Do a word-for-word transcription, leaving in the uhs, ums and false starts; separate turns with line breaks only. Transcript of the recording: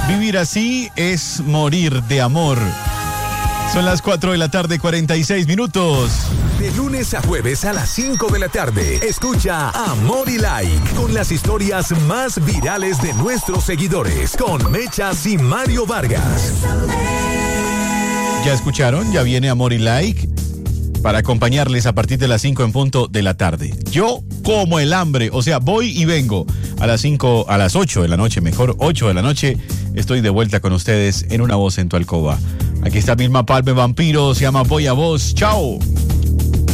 Vivir así es morir de amor. Son las cuatro de la tarde, cuarenta y seis minutos.
De lunes a jueves a las cinco de la tarde, escucha Amor y Like con las historias más virales de nuestros seguidores, con Mechas y Mario Vargas.
¿Ya escucharon? Ya viene Amor y Like para acompañarles a partir de las cinco en punto de la tarde. Yo como el hambre, o sea, voy y vengo a las cinco, a las ocho de la noche, mejor ocho de la noche, estoy de vuelta con ustedes en Una Voz en tu Alcoba. Aquí está Vilma Palme Vampiro, se llama Voy a Vos. ¡Chao!